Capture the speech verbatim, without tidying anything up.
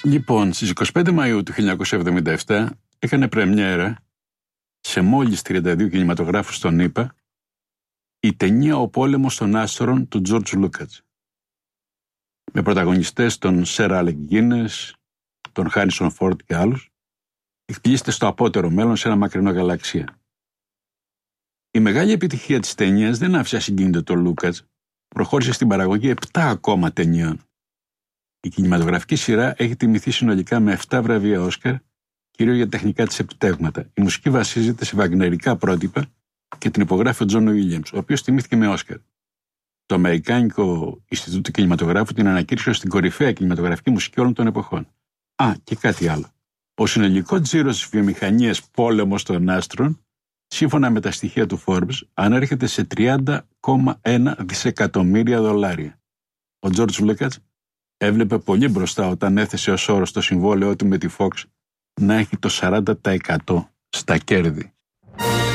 Λοιπόν, στις είκοσι πέντε Μαΐου του χίλια εννιακόσια εβδομήντα επτά έκανε πρεμιέρα σε μόλις τριάντα δύο κινηματογράφους στον ΗΠΑ η ταινία «Ο πόλεμος των άστρων» του Τζορτζ Λούκατς, με πρωταγωνιστές τον Σερ Άλεκ Γκίνες, τον Χάρισον Φόρντ και άλλους. Εκπλήσεται στο απότερο μέλλον σε ένα μακρινό γαλαξία. Η μεγάλη επιτυχία της ταινίας δεν άφησε ασυγκίνητο τον Λούκατς, προχώρησε στην παραγωγή επτά ακόμα ταινιών. Η κινηματογραφική σειρά έχει τιμηθεί συνολικά με επτά βραβεία Όσκαρ, κυρίως για τεχνικά της επιτεύγματα. Η μουσική βασίζεται σε βαγνερικά πρότυπα και την υπογράφει ο Τζον Βίλιαμς, ο οποίος τιμήθηκε με Όσκαρ. Το Αμερικάνικο Ινστιτούτο Κινηματογράφου την ανακήρυξε ως την κορυφαία κινηματογραφική μουσική όλων των εποχών. Α, και κάτι άλλο. Ο συνολικός τζίρος της βιομηχανίας πόλεμος των άστρων, σύμφωνα με τα στοιχεία του Forbes, ανέρχεται σε τριάντα κόμμα ένα δισεκατομμύρια δολάρια. Ο Τζορτζ Λούκατς έβλεπε πολύ μπροστά όταν έθεσε ως όρο στο συμβόλαιό του με τη Fox να έχει το σαράντα τοις εκατό στα κέρδη.